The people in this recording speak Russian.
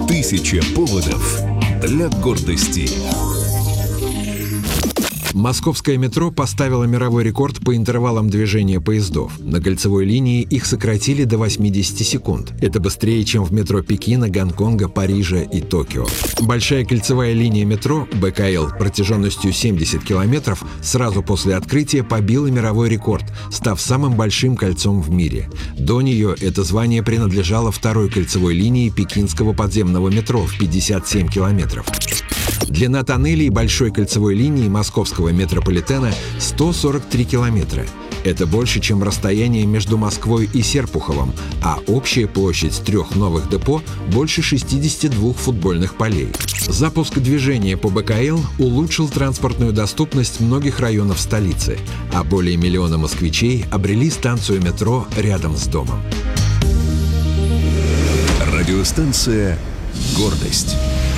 Тысяча поводов для гордости. Московское метро поставило мировой рекорд по интервалам движения поездов. На кольцевой линии их сократили до 80 секунд. Это быстрее, чем в метро Пекина, Гонконга, Парижа и Токио. Большая кольцевая линия метро БКЛ протяженностью 70 километров сразу после открытия побила мировой рекорд, став самым большим кольцом в мире. До нее это звание принадлежало второй кольцевой линии пекинского подземного метро в 57 километров. Длина тоннелей большой кольцевой линии московского метрополитена 143 километра. Это больше, чем расстояние между Москвой и Серпуховым, а общая площадь трех новых депо больше 62 футбольных полей. Запуск движения по БКЛ улучшил транспортную доступность многих районов столицы, а более миллиона москвичей обрели станцию метро рядом с домом. Радиостанция «Гордость».